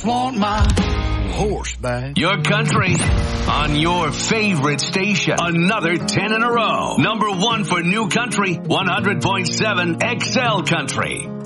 flaunt my horseback. Your country on your favorite station. Another 10 in a row. Number 1 for New Country, 100.7 XL Country.